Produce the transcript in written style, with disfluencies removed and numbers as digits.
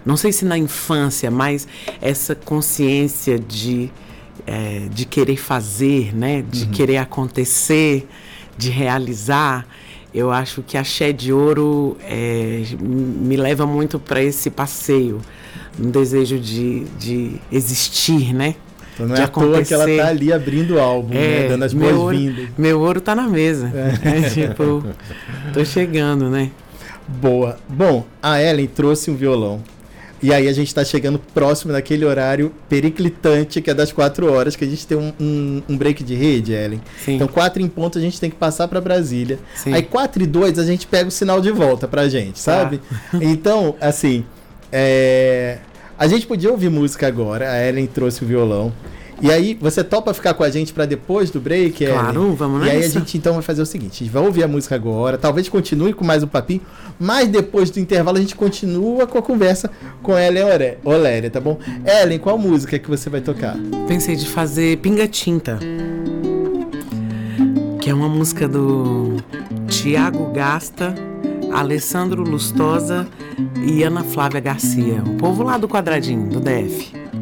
não sei se na infância, mas essa consciência de querer fazer, né? De querer acontecer, de realizar. Eu acho que Axé de Ouro me leva muito para esse passeio, um desejo de existir, né? Então não é à toa que ela tá ali abrindo o álbum, né? Dando as boas-vindas. Meu ouro tá na mesa. Tipo, tô chegando, né? Boa. Bom, a Ellen trouxe um violão. E aí a gente tá chegando próximo daquele horário periclitante, que é das 4 horas, que a gente tem um break de rede, Ellen. Sim. Então 4 em ponto a gente tem que passar para Brasília. Sim. Aí 4:02 a gente pega o sinal de volta pra gente, sabe? Então, assim, a gente podia ouvir música agora, a Ellen trouxe o violão. E aí, você topa ficar com a gente para depois do break, Ellen? Claro, vamos nessa. E aí a gente então vai fazer o seguinte, a gente vai ouvir a música agora, talvez continue com mais um papinho, mas depois do intervalo a gente continua com a conversa com Ellen Oléria, tá bom? Ellen, qual música que você vai tocar? Pensei de fazer Pinga Tinta, que é uma música do Tiago Gasta, Alessandro Lustosa e Ana Flávia Garcia, o povo lá do Quadradinho, do DF.